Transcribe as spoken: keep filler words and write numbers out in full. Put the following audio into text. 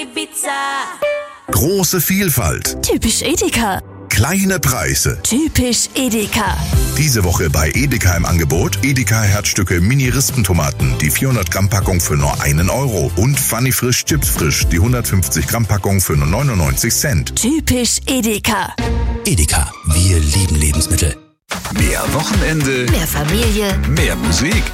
Große Vielfalt. Typisch Edeka. Kleine Preise. Typisch Edeka. Diese Woche bei Edeka im Angebot Edeka Herzstücke Mini-Rispentomaten, die vierhundert Gramm Packung für nur einen Euro. Und Funny Frisch Chips Frisch, die hundertfünfzig Gramm Packung für nur neunundneunzig Cent. Typisch Edeka. Edeka, wir lieben Lebensmittel. Mehr Wochenende, Mehr Familie. mehr Musik.